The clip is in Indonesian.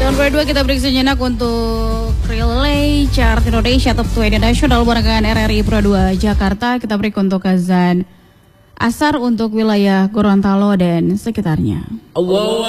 Nomor 2 kita break sejenak untuk relay chart Indonesia Top 20 Nasional barengan RRI Pro 2 Jakarta. Kita break untuk azan asar untuk wilayah Gorontalo dan sekitarnya.